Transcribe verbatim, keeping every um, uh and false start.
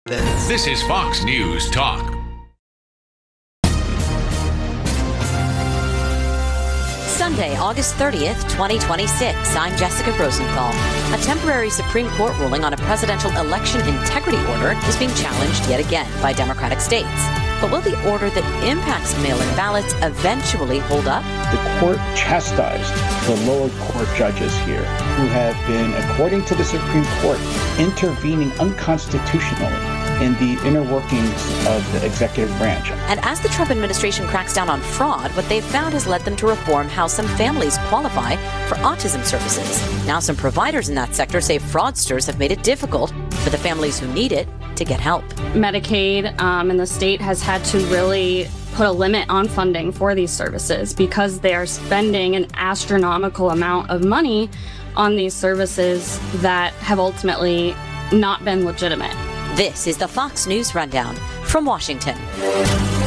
This is Fox News Talk. Sunday, August thirtieth, twenty twenty-six. I'm Jessica Rosenthal. A temporary Supreme Court ruling on a presidential election integrity order is being challenged yet again by Democratic states. But will the order that impacts mail-in ballots eventually hold up? The court chastised the lower court judges here who have been, according to the Supreme Court, intervening unconstitutionally in the inner workings of the executive branch. And as the Trump administration cracks down on fraud, what they've found has led them to reform how some families qualify for autism services. Now some providers in that sector say fraudsters have made it difficult for the families who need it to get help. Medicaid um, and the state has had to really put a limit on funding for these services because they are spending an astronomical amount of money on these services that have ultimately not been legitimate. This is the Fox News Rundown from Washington.